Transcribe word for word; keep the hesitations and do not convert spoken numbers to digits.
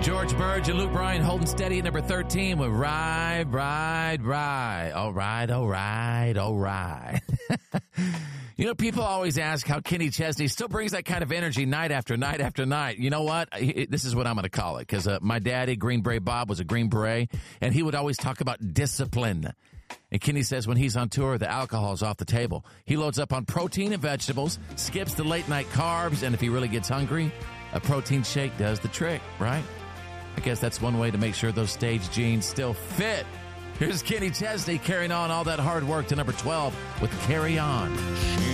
George Burge and Luke Bryan holding steady at number thirteen with Ride, Ride, Ride. All right, all right, all right. You know, people always ask how Kenny Chesney still brings that kind of energy night after night after night. You know what? This is what I'm going to call it, because uh, my daddy, Green Beret Bob, was a Green Beret, and he would always talk about discipline. And Kenny says when he's on tour, the alcohol's off the table. He loads up on protein and vegetables, skips the late-night carbs, and if he really gets hungry, a protein shake does the trick, right? I guess that's one way to make sure those stage jeans still fit. Here's Kenny Chesney carrying on all that hard work to number twelve with Carry On.